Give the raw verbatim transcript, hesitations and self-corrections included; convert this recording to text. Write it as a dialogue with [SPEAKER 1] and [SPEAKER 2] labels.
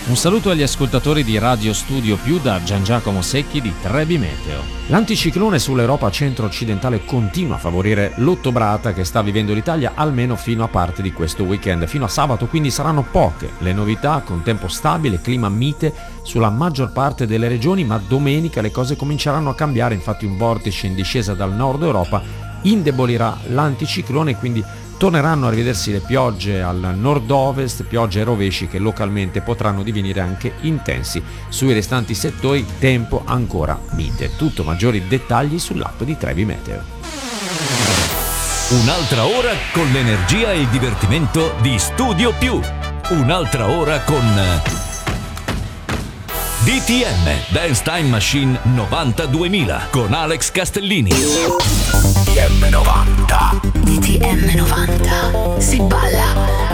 [SPEAKER 1] Un saluto agli ascoltatori di Radio Studio Più da Gian Giacomo Secchi di Trebi Meteo. L'anticiclone sull'Europa centro-occidentale continua a favorire l'ottobrata che sta vivendo l'Italia almeno fino a parte di questo weekend. Fino a sabato quindi saranno poche le novità, con tempo stabile, clima mite sulla maggior parte delle regioni, ma domenica le cose cominceranno a cambiare. Infatti un vortice in discesa dal nord Europa indebolirà l'anticiclone e quindi torneranno a rivedersi le piogge al nord-ovest, piogge e rovesci che localmente potranno divenire anche intensi. Sui restanti settori tempo ancora mite. Tutto, maggiori dettagli sull'app di Trebi Meteo.
[SPEAKER 2] Un'altra ora con l'energia e il divertimento di Studio Più. Un'altra ora con D T M Dance Time Machine novanta duemila con Alex Castellini.
[SPEAKER 3] D T M novanta. D T M novanta. Si balla.